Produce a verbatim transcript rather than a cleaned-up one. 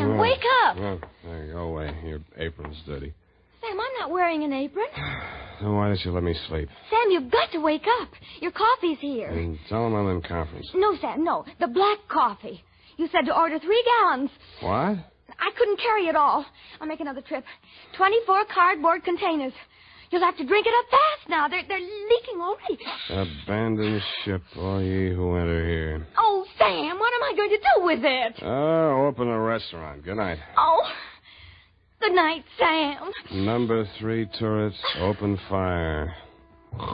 Sam, Well, wake up. Well, there you go away. Your apron's dirty. Sam, I'm not wearing an apron. Then why didn't you let me sleep? Sam, you've got to wake up. Your coffee's here. And tell them I'm in conference. No, Sam, no. The black coffee. You said to order three gallons. What? I couldn't carry it all. I'll make another trip. Twenty-four cardboard containers. You'll have to drink it up fast now. They're, they're leaking already. Abandon ship, all ye who enter here. Oh, Sam, what am I going to do with it? Oh, open a restaurant. Good night. Oh, good night, Sam. Number three turrets, open fire.